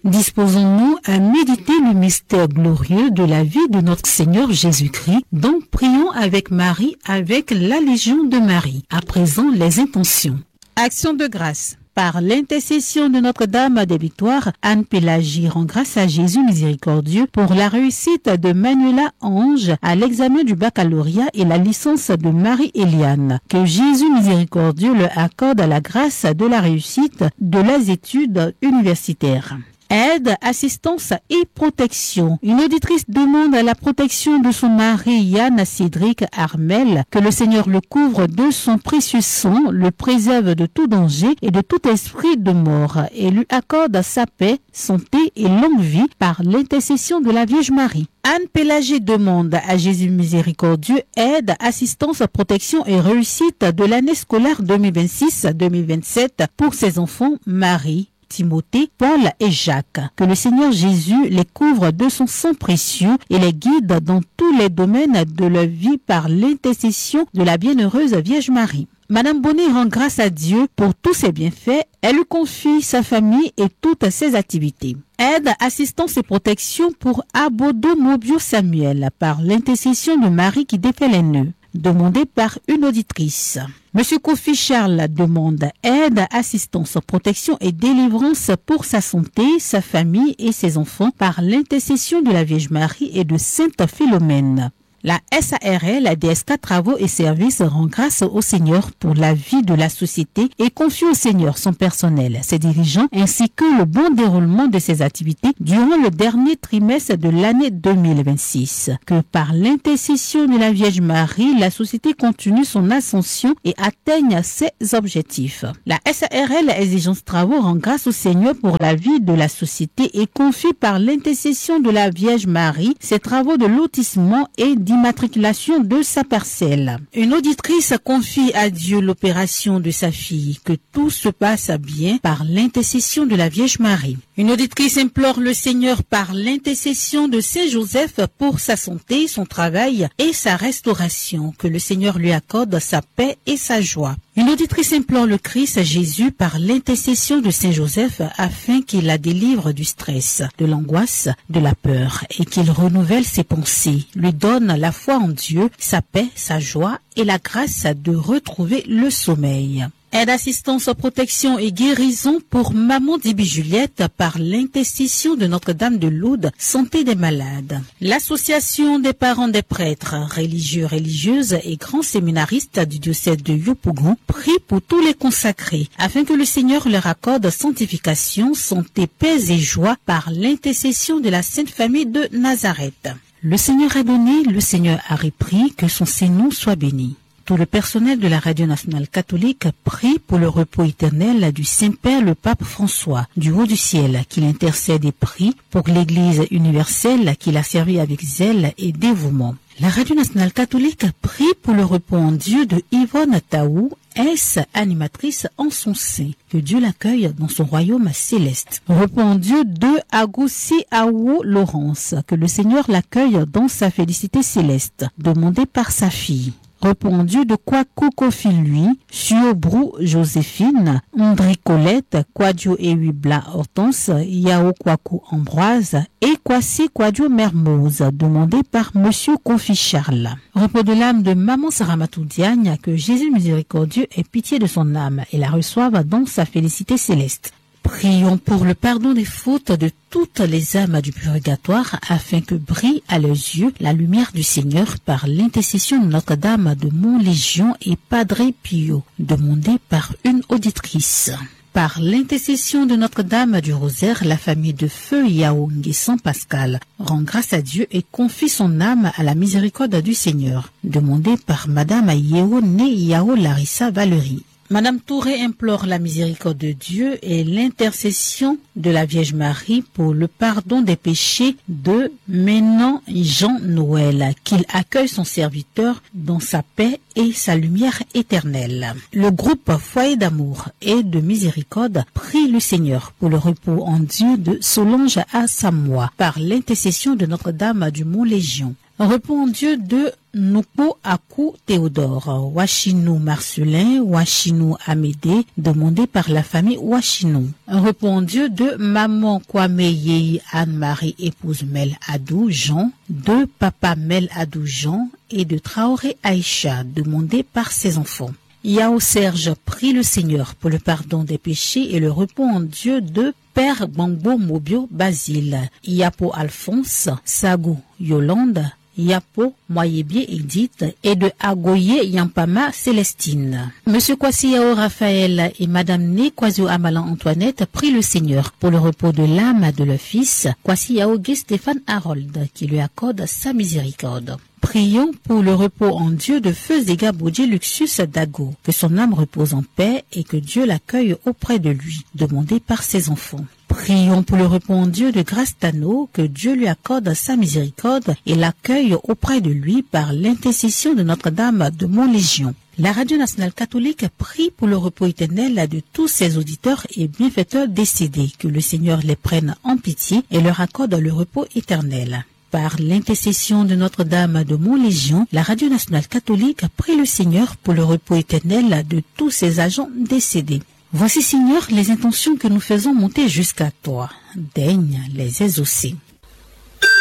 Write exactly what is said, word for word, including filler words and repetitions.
Disposons-nous à méditer le mystère glorieux de la vie de notre Seigneur Jésus-Christ. Donc prions avec Marie, avec la Légion de Marie. À présent, les intentions. Action de grâce. Par l'intercession de Notre-Dame des Victoires, Anne Pélagie rend grâce à Jésus miséricordieux pour la réussite de Manuela Ange à l'examen du baccalauréat et la licence de Marie-Éliane. Que Jésus miséricordieux leur accorde la grâce de la réussite de leurs études universitaires. Aide, assistance et protection. Une auditrice demande la protection de son mari Yann Cédric Armel, que le Seigneur le couvre de son précieux sang, le préserve de tout danger et de tout esprit de mort, et lui accorde sa paix, santé et longue vie par l'intercession de la Vierge Marie. Anne Pélagie demande à Jésus miséricordieux aide, assistance, protection et réussite de l'année scolaire deux mille vingt-six deux mille vingt-sept pour ses enfants Marie, Timothée, Paul et Jacques. Que le Seigneur Jésus les couvre de son sang précieux et les guide dans tous les domaines de leur vie par l'intercession de la bienheureuse Vierge Marie. Madame Bonnet rend grâce à Dieu pour tous ses bienfaits. Elle lui confie sa famille et toutes ses activités. Aide, assistance et protection pour Abodo Mobio Samuel par l'intercession de Marie qui défait les nœuds. Demandé par une auditrice. Monsieur Kofi Charles demande aide, assistance, protection et délivrance pour sa santé, sa famille et ses enfants par l'intercession de la Vierge Marie et de Sainte Philomène. La S A R L, la D S K Travaux et Services, rend grâce au Seigneur pour la vie de la société et confie au Seigneur son personnel, ses dirigeants ainsi que le bon déroulement de ses activités durant le dernier trimestre de l'année deux mille vingt-six. Que par l'intercession de la Vierge Marie, la société continue son ascension et atteigne ses objectifs. La S A R L, Exigence Travaux, rend grâce au Seigneur pour la vie de la société et confie par l'intercession de la Vierge Marie ses travaux de lotissement et d'immatriculation de sa parcelle. Une auditrice confie à Dieu l'opération de sa fille, que tout se passe bien par l'intercession de la Vierge Marie. Une auditrice implore le Seigneur par l'intercession de Saint Joseph pour sa santé, son travail et sa restauration, que le Seigneur lui accorde sa paix et sa joie. Une auditrice implore le Christ Jésus par l'intercession de Saint Joseph afin qu'il la délivre du stress, de l'angoisse, de la peur et qu'il renouvelle ses pensées, lui donne la foi en Dieu, sa paix, sa joie et la grâce de retrouver le sommeil. Aide, assistance, protection et guérison pour Maman Dibi Juliette par l'intercession de Notre-Dame de Lourdes, santé des malades. L'association des parents des prêtres, religieux, religieuses et grands séminaristes du diocèse de Yopougon prie pour tous les consacrés afin que le Seigneur leur accorde sanctification, santé, paix et joie par l'intercession de la Sainte Famille de Nazareth. Le Seigneur a donné, le Seigneur a repris, que son Saint-Nom soit béni. Tout le personnel de la Radio Nationale Catholique prie pour le repos éternel du Saint-Père le Pape François, du haut du ciel, qu'il intercède et prie pour l'Église universelle qu'il a servi avec zèle et dévouement. La Radio Nationale Catholique prie pour le repos en Dieu de Yvonne Taou, ex-animatrice en son sein. Que Dieu l'accueille dans son royaume céleste. Repos en Dieu de Agoussi Awo Laurence. Que le Seigneur l'accueille dans sa félicité céleste, demandée par sa fille. Repos en Dieu de Kwaku Kofi lui, Suobrou Joséphine, André Colette, Kwadio Ewibla Hortense, Yao Kwaku Ambroise et Kwasi Kwadio Mermoz, demandé par Monsieur Kofi Charles. Repos de l'âme de Maman Saramatou Diagne, que Jésus miséricordieux ait pitié de son âme et la reçoive dans sa félicité céleste. Prions pour le pardon des fautes de toutes les âmes du purgatoire afin que brille à leurs yeux la lumière du Seigneur par l'intercession de Notre-Dame de Montlégion et Padre Pio, demandé par une auditrice. Par l'intercession de Notre-Dame du Rosaire, la famille de Feu Yaoungé San Pascal rend grâce à Dieu et confie son âme à la miséricorde du Seigneur, demandé par Madame Yeo Né Yao Larissa Valérie. Madame Touré implore la miséricorde de Dieu et l'intercession de la Vierge Marie pour le pardon des péchés de Ménan Jean Noël, qu'il accueille son serviteur dans sa paix et sa lumière éternelle. Le groupe Foyer d'amour et de miséricorde prie le Seigneur pour le repos en Dieu de Solange à Samoa par l'intercession de Notre-Dame du Mont-Légion. Repos en Dieu de Nupo Akou Théodore, Wachinou Marcelin, Wachinou Amédée, demandé par la famille Wachinou. Repos en Dieu de Maman Kwame Yehi Anne-Marie, épouse Mel Adou Jean, de Papa Mel Adou Jean et de Traoré Aïcha, demandé par ses enfants. Yao Serge prie le Seigneur pour le pardon des péchés et le repos en Dieu de Père Bambo Mobio Basile, Yapo Alphonse, Sagou Yolande, Yapo Moyebie Edith et de Agoye Yampama Célestine. Monsieur Kwasi-Yao Raphaël et Madame Né Kwasio Amalan Antoinette prient le Seigneur pour le repos de l'âme de leur fils Kwasi-Yao Guy Stéphane Harold qui lui accorde sa miséricorde. Prions pour le repos en Dieu de Feu Zéga Boudjé Luxus Dago, que son âme repose en paix et que Dieu l'accueille auprès de lui, demandé par ses enfants. Prions pour le repos en Dieu de Grâce Tano, que Dieu lui accorde sa miséricorde et l'accueille auprès de lui par l'intercession de Notre-Dame de Montlégion. La Radio Nationale Catholique prie pour le repos éternel de tous ses auditeurs et bienfaiteurs décédés, que le Seigneur les prenne en pitié et leur accorde le repos éternel. Par l'intercession de Notre-Dame de Montlégion, la Radio Nationale Catholique prie le Seigneur pour le repos éternel de tous ses agents décédés. Voici, Seigneur, les intentions que nous faisons monter jusqu'à toi. Daigne les exaucer.